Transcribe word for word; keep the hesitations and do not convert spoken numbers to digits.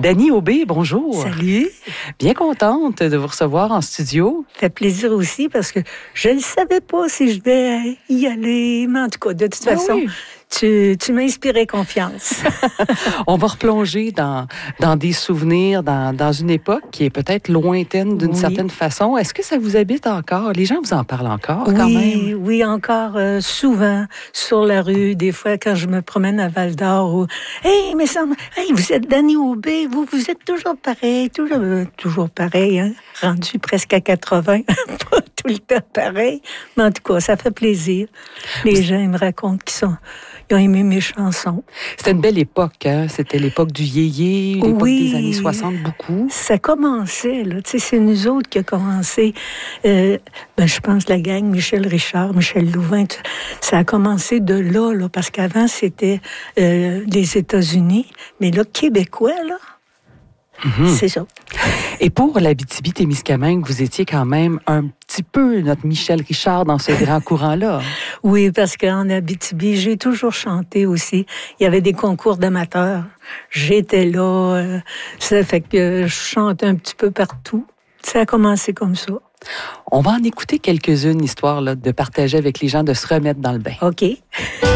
Dany Aubé, bonjour. Salut. Bien contente de vous recevoir en studio. Ça fait plaisir aussi parce que je ne savais pas si je devais y aller, mais en tout cas, de toute Ah façon, oui. tu, tu m'as inspiré confiance. On va replonger dans, dans des souvenirs, dans, dans une époque qui est peut-être lointaine d'une Oui. certaine façon. Est-ce que ça vous habite encore? Les gens vous en parlent encore oui, quand même? oui, encore euh, souvent sur la rue, des fois quand je me promène à Val-d'Or ou hey, mais ça, hey, vous êtes Dany Aubé, vous vous êtes toujours pareil, toujours euh, toujours pareil, hein, rendu presque à quatre-vingts, pas tout le temps pareil, mais en tout cas, ça fait plaisir. Les gens ils me racontent qu'ils sont ils ont aimé mes chansons. C'était une belle époque, hein? C'était l'époque du yéyé, l'époque Oui. des années soixante, beaucoup. Ça commençait, là. Tu sais, c'est nous autres qui a commencé. Euh, ben, je pense la gang, Michel Richard, Michel Louvain, tu- ça a commencé de là, là, parce qu'avant, c'était euh, les États-Unis. Mais là, Québécois, là, Mhm. c'est ça. Et pour l'Abitibi-Témiscamingue, vous étiez quand même un petit peu notre Michel Richard dans ce grand courant-là. Oui, parce qu'en Abitibi, j'ai toujours chanté aussi. Il y avait des concours d'amateurs. J'étais là. Euh, ça fait que je chantais un petit peu partout. Ça a commencé comme ça. On va en écouter quelques-unes, histoire là, de partager avec les gens, de se remettre dans le bain. OK.